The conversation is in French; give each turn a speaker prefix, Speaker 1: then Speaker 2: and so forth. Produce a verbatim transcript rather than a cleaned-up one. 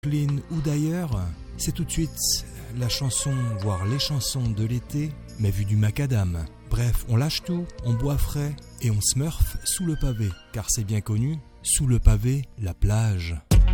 Speaker 1: Brooklyn ou d'ailleurs, c'est tout de suite la chanson, voire les chansons de l'été, mais vue du macadam. Bref, on lâche tout, on boit frais et on smurf sous le pavé, car c'est bien connu, sous le pavé, la plage.